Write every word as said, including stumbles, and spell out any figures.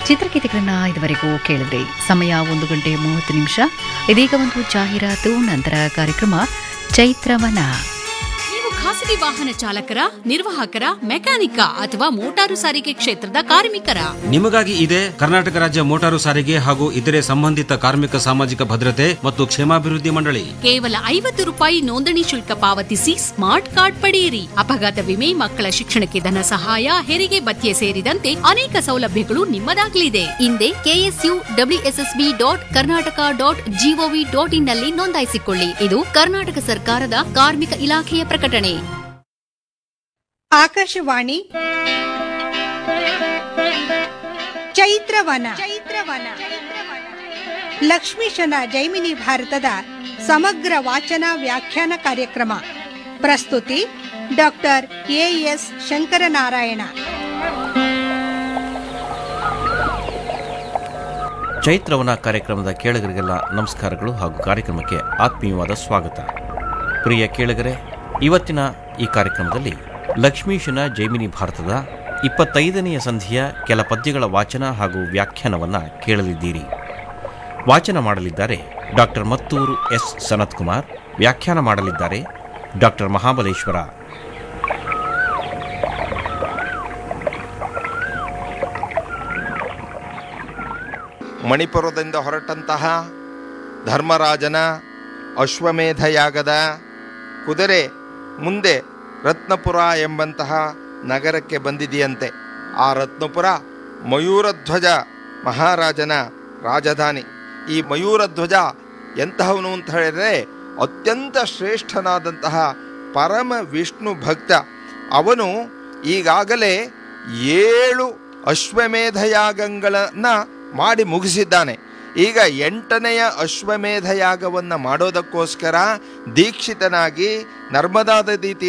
ಚಿತ್ರಗೀತೆಗಳನ್ನ ಇದುವರೆಗೂ ಕೇಳಿದ್ರಿ. ಸಮಯ ಒಂದು ಗಂಟೆ ಮೂವತ್ತು ನಿಮಿಷ. ಇದೀಗ ಒಂದು ಜಾಹೀರಾತು, ನಂತರ ಕಾರ್ಯಕ್ರಮ ಚೈತ್ರವನ. ಖಾಸಗಿ ವಾಹನ ಚಾಲಕರ, ನಿರ್ವಾಹಕರ, ಮೆಕ್ಯಾನಿಕ ಅಥವಾ ಮೋಟಾರು ಸಾರಿಗೆ ಕ್ಷೇತ್ರದ ಕಾರ್ಮಿಕರ ನಿಮಗಾಗಿ ಇದೆ ಕರ್ನಾಟಕ ರಾಜ್ಯ ಮೋಟಾರು ಸಾರಿಗೆ ಹಾಗೂ ಇತರೆ ಸಂಬಂಧಿತ ಕಾರ್ಮಿಕ ಸಾಮಾಜಿಕ ಭದ್ರತೆ ಮತ್ತು ಕ್ಷೇಮಾಭಿವೃದ್ಧಿ ಮಂಡಳಿ. ಕೇವಲ ಐವತ್ತು ರೂಪಾಯಿ ನೋಂದಣಿ ಶುಲ್ಕ ಪಾವತಿಸಿ ಸ್ಮಾರ್ಟ್ ಕಾರ್ಡ್ ಪಡೆಯಿರಿ. ಅಪಘಾತ ವಿಮೆ, ಮಕ್ಕಳ ಶಿಕ್ಷಣಕ್ಕೆ ಧನ ಸಹಾಯ, ಹೆರಿಗೆ ಭತ್ಯೆ ಸೇರಿದಂತೆ ಅನೇಕ ಸೌಲಭ್ಯಗಳು ನಿಮ್ಮದಾಗಲಿದೆ. ಹಿಂದೆ KSU WSSB dot Karnataka dot gov dot in ನಲ್ಲಿ ನೋಂದಾಯಿಸಿಕೊಳ್ಳಿ. ಇದು ಕರ್ನಾಟಕ ಸರ್ಕಾರದ ಕಾರ್ಮಿಕ ಇಲಾಖೆಯ ಪ್ರಕಟಣೆ. ಆಕಾಶವಾಣಿ ಚೈತ್ರವನ. ಚೈತ್ರವನ ಲಕ್ಷ್ಮೀಶನ ಜೈಮಿನಿ ಭಾರತದ ಸಮಗ್ರ ವಾಚನ ವ್ಯಾಖ್ಯಾನ ಕಾರ್ಯಕ್ರಮ. ಪ್ರಸ್ತುತಿ ಡಾಕ್ಟರ್ ಎಎಸ್ ಶಂಕರನಾರಾಯಣ. ಚೈತ್ರವನ ಕಾರ್ಯಕ್ರಮದ ಕೇಳುಗರಿಗೆಲ್ಲ ನಮಸ್ಕಾರಗಳು ಹಾಗೂ ಕಾರ್ಯಕ್ರಮಕ್ಕೆ ಆತ್ಮೀಯವಾದ ಸ್ವಾಗತ. ಪ್ರಿಯ ಕೇಳುಗರೆ, ಇವತ್ತಿನ ಈ ಕಾರ್ಯಕ್ರಮದಲ್ಲಿ ಲಕ್ಷ್ಮೀಶನ ಜೈಮಿನಿ ಭಾರತದ ಇಪ್ಪತ್ತೈದನೆಯ ಸಂಧಿಯ ಕೆಲ ಪದ್ಯಗಳ ವಾಚನ ಹಾಗೂ ವ್ಯಾಖ್ಯಾನವನ್ನು ಕೇಳಲಿದ್ದೀರಿ. ವಾಚನ ಮಾಡಲಿದ್ದಾರೆ ಡಾಕ್ಟರ್ ಮತ್ತೂರು ಎಸ್ ಸನತ್ ಕುಮಾರ್. ವ್ಯಾಖ್ಯಾನ ಮಾಡಲಿದ್ದಾರೆ ಡಾಕ್ಟರ್ ಮಹಾಬಲೇಶ್ವರ. ಮಣಿಪುರದಿಂದ ಹೊರಟಂತಹ ಧರ್ಮರಾಜನ ಅಶ್ವಮೇಧ ಯಾಗದ ಕುದುರೆ ಮುಂದೆ ರತ್ನಪುರ ಎಂಬಂತಹ ನಗರಕ್ಕೆ ಬಂದಿದೆಯಂತೆ. ಆ ರತ್ನಪುರ ಮಯೂರಧ್ವಜ ಮಹಾರಾಜನ ರಾಜಧಾನಿ. ಈ ಮಯೂರಧ್ವಜ ಎಂತಹವನು ಅಂತ ಹೇಳಿದರೆ ಅತ್ಯಂತ ಶ್ರೇಷ್ಠನಾದಂತಹ ಪರಮ ವಿಷ್ಣು ಭಕ್ತ. ಅವನು ಈಗಾಗಲೇ ಏಳು ಅಶ್ವಮೇಧ ಯಾಗಗಳನ್ನು ಮಾಡಿ ಮುಗಿಸಿದ್ದಾನೆ. ಈಗ ಎಂಟನೆಯ ಅಶ್ವಮೇಧ ಯಾಗವನ್ನು ಮಾಡೋದಕ್ಕೋಸ್ಕರ ದೀಕ್ಷಿತನಾಗಿ ನರ್ಮದಾ ನದಿ